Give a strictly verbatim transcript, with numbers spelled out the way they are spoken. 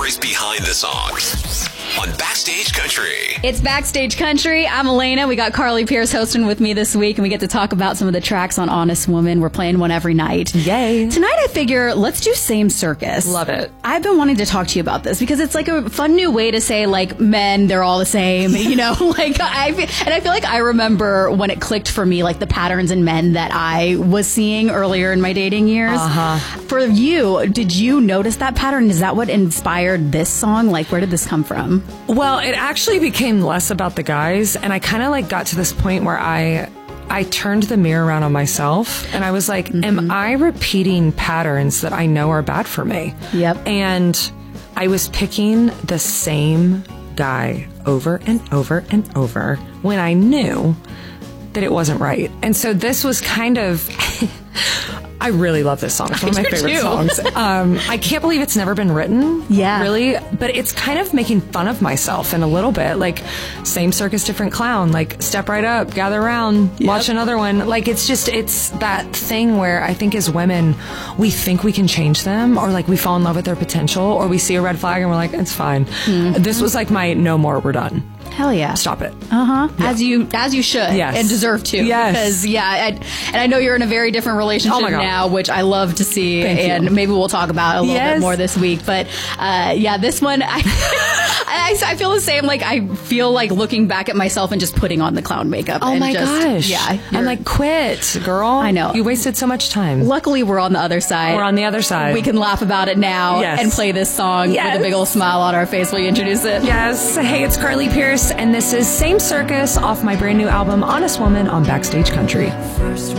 stories behind the songs on Backstage Country. It's Backstage Country. I'm Elena. We got Carly Pearce hosting with me this week, and we get to talk about some of the tracks on Honest Woman. We're playing one every night. Yay. Tonight, I figure, let's do Same Circus. Love it. I've been wanting to talk to you about this because it's like a fun new way to say, like, men, they're all the same, you know? like I And I feel like I remember when it clicked for me, like, the patterns in men that I was seeing earlier in my dating years. Uh-huh. For you, did you notice that pattern? Is that what inspired this song? Like, where did this come from? Well, it actually became less about the guys, and I kind of like got to this point where I I turned the mirror around on myself, and I was like, mm-hmm. am I repeating patterns that I know are bad for me? Yep. And I was picking the same guy over and over and over when I knew that it wasn't right. And so this was kind of... I really love this song. It's one of my favorite too. songs. Um, I can't believe it's never been written. Yeah. Really. But it's kind of making fun of myself in a little bit. Like, same circus, different clown. Like, step right up, gather around, yep. watch another one. Like, it's just, it's that thing where I think as women, we think we can change them, or like we fall in love with their potential, or we see a red flag and we're like, it's fine. Mm-hmm. This was like my no more, we're done. Hell yeah. Stop it. Uh-huh. Yeah. As you as you should. Yes. And deserve to. Yes. Because, yeah, I, and I know you're in a very different relationship oh my God. now, which I love to see, Thank and you. maybe we'll talk about a little yes. bit more this week. But, uh, yeah, this one, I, I, I feel the same. Like, I feel like looking back at myself and just putting on the clown makeup. Oh and my just, gosh. Yeah. I'm like, quit, girl. I know. You wasted so much time. Luckily, we're on the other side. We're on the other side. We can laugh about it now yes. and play this song yes. with a big old smile on our face while you introduce it. Yes. Hey, it's Carly Pearce, and this is Same Circus off my brand new album, Honest Woman, on Backstage Country. First